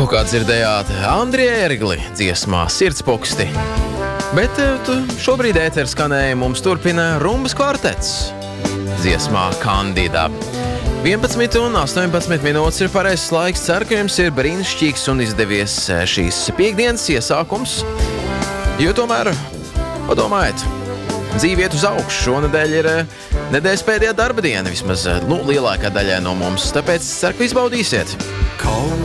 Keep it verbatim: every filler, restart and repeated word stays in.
Nu, kā dzirdējāt, Andrija Ērgli dziesmā Sirdspoksti. Bet tu, šobrīd ēteru skanēja mums turpina Rumbas kvartets dziesmā Kandida. vienpadsmit un astoņpadsmit minūtes ir pareizs laiks. Ceru, ka jums ir brīnišķīgs un izdevies šīs piekdienas iesākums. Jo tomēr, padomājiet, dzīve iet uz augšu. Šonedēļ ir nedēļas pēdējā darba diena, vismaz nu, lielākā daļai no mums. Tāpēc ceru, ka izbaudīsiet.